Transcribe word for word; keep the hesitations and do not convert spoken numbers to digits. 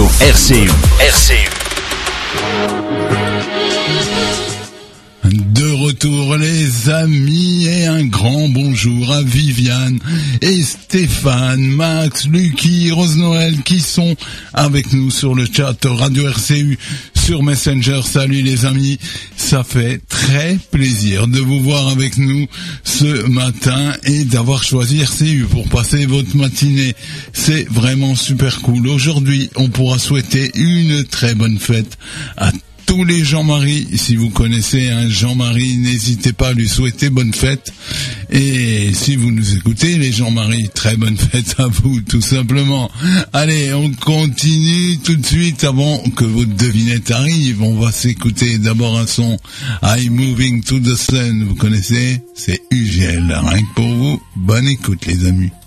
R C U. R C U. De retour les amis et un grand bonjour à Viviane et Stéphane, Max, Lucky, Rose Noël qui sont avec nous sur le chat Radio R C U sur Messenger. Salut les amis, ça fait très plaisir de vous voir avec nous ce matin et d'avoir choisi R C U pour passer votre matinée. C'est vraiment super cool. Aujourd'hui, on pourra souhaiter une très bonne fête à tous les Jean-Marie. Si vous connaissez un Jean-Marie, n'hésitez pas à lui souhaiter bonne fête. Et si vous nous écoutez, les Jean-Marie, très bonne fête à vous, tout simplement. Allez, on continue tout de suite avant que votre devinette arrive. On va s'écouter d'abord un son I'm Moving to the Sun. Vous connaissez? C'est U G L. Rien que pour vous. Bonne écoute, les amis.